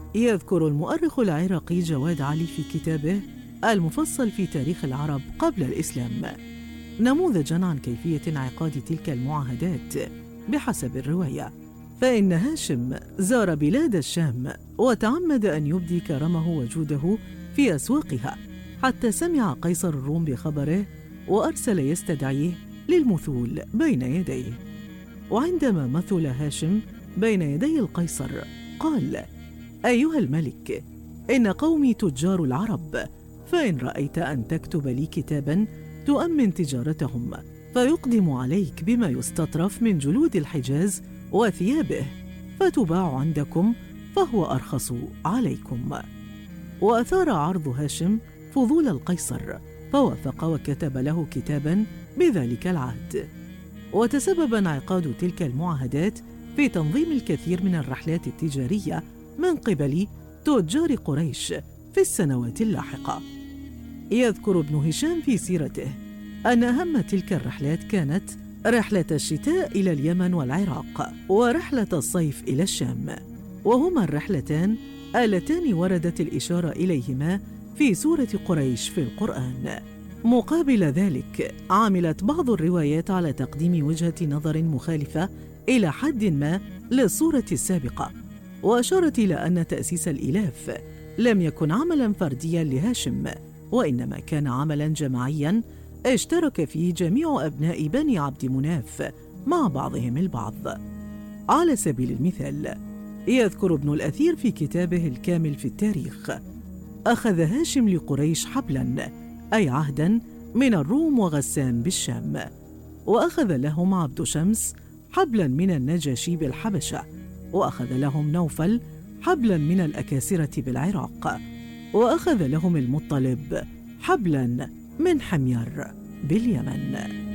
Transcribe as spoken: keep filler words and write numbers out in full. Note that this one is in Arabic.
يذكر المؤرخ العراقي جواد علي في كتابه المفصل في تاريخ العرب قبل الإسلام نموذجاً عن كيفية انعقاد تلك المعاهدات بحسب الرواية، فإن هاشم زار بلاد الشام وتعمد أن يبدي كرمه وجوده في أسواقها، حتى سمع قيصر الروم بخبره وأرسل يستدعيه للمثول بين يديه. وعندما مثل هاشم بين يدي القيصر قال: أيها الملك، إن قومي تجار العرب، فإن رأيت أن تكتب لي كتاباً تؤمن تجارتهم فيقدم عليك بما يستطرف من جلود الحجاز وثيابه فتباع عندكم فهو أرخص عليكم. وأثار عرض هاشم فضول القيصر فوافق وكتب له كتاباً بذلك العهد. وتسبب انعقاد تلك المعاهدات في تنظيم الكثير من الرحلات التجارية من قبل تجار قريش في السنوات اللاحقة. يذكر ابن هشام في سيرته أن أهم تلك الرحلات كانت رحلة الشتاء إلى اليمن والعراق، ورحلة الصيف إلى الشام، وهما الرحلتان اللتان وردت الإشارة إليهما في سورة قريش في القرآن. مقابل ذلك عملت بعض الروايات على تقديم وجهة نظر مخالفة إلى حد ما للصورة السابقة، وأشارت إلى أن تأسيس الإلاف لم يكن عملاً فردياً لهاشم، وإنما كان عملاً جماعياً اشترك فيه جميع أبناء بني عبد مناف مع بعضهم البعض. على سبيل المثال يذكر ابن الأثير في كتابه الكامل في التاريخ: أخذ هاشم لقريش حبلاً، أي عهداً، من الروم وغسان بالشام، وأخذ لهم عبد شمس حبلاً من النجاشي بالحبشة، وأخذ لهم نوفل حبلاً من الأكاسرة بالعراق، وأخذ لهم المطلب حبلاً من حمير باليمن.